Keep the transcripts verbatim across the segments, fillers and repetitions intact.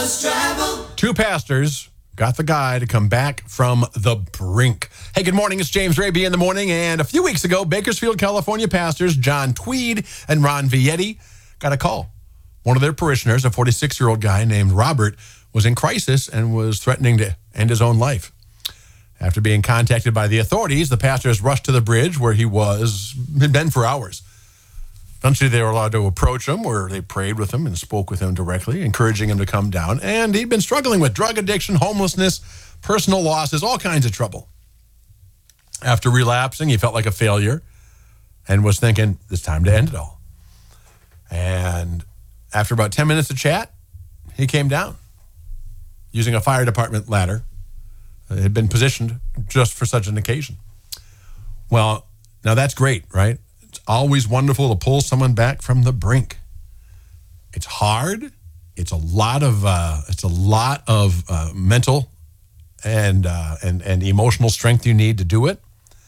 Two pastors got the guy to come back from the brink. Hey, good morning. It's James Raby in the morning. And a few weeks ago, Bakersfield, California pastors John Tweed and Ron Vietti got a call. One of their parishioners, a forty-six-year-old guy named Robert, was in crisis and was threatening to end his own life. After being contacted by the authorities, the pastors rushed to the bridge where he was, had been for hours. Eventually, they were allowed to approach him, where they prayed with him and spoke with him directly, encouraging him to come down. And he'd been struggling with drug addiction, homelessness, personal losses, all kinds of trouble. After relapsing, he felt like a failure and was thinking, it's time to end it all. And after about ten minutes of chat, he came down using a fire department ladder. It had been positioned just for such an occasion. Well, now that's great, right? It's always wonderful to pull someone back from the brink. It's hard. It's a lot of uh, it's a lot of uh, mental and uh, and and emotional strength you need to do it,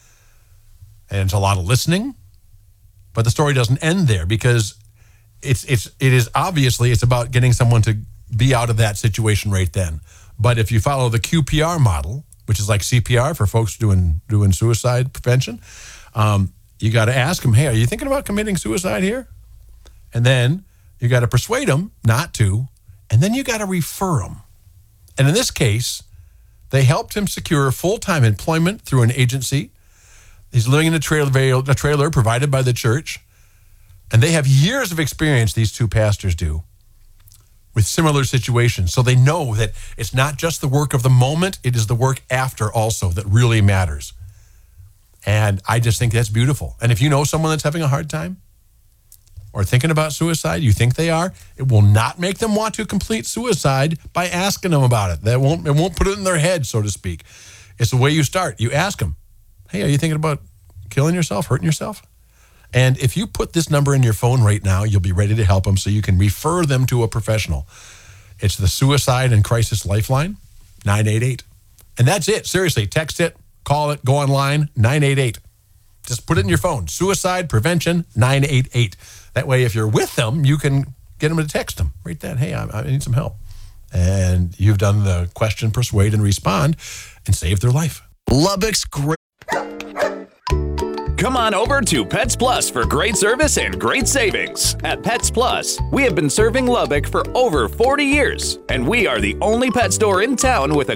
and it's a lot of listening. But the story doesn't end there, because it's it's it is obviously it's about getting someone to be out of that situation right then. But if you follow the Q P R model, which is like C P R for folks doing doing suicide prevention, um, you got to ask them, hey, are you thinking about committing suicide here? And then you got to persuade them not to, and then you got to refer them. And in this case, they helped him secure full-time employment through an agency. He's living in a trailer, a trailer provided by the church, and they have years of experience, these two pastors do, with similar situations. So they know that it's not just the work of the moment, it is the work after also that really matters. And I just think that's beautiful. And if you know someone that's having a hard time or thinking about suicide, you think they are, it will not make them want to complete suicide by asking them about it. That won't, it won't put it in their head, so to speak. It's the way you start. You ask them, hey, are you thinking about killing yourself, hurting yourself? And if you put this number in your phone right now, you'll be ready to help them so you can refer them to a professional. It's the Suicide and Crisis Lifeline, nine eight eight. And that's it. Seriously, text it, call it, go online, nine eight eight. Just put it in your phone. Suicide Prevention, nine eight eight. That way, if you're with them, you can get them to text them. Write that, hey, I, I need some help. And you've done the question, persuade, and respond, and saved their life. Lubbock's great. Come on over to Pets Plus for great service and great savings. At Pets Plus, we have been serving Lubbock for over forty years, and we are the only pet store in town with a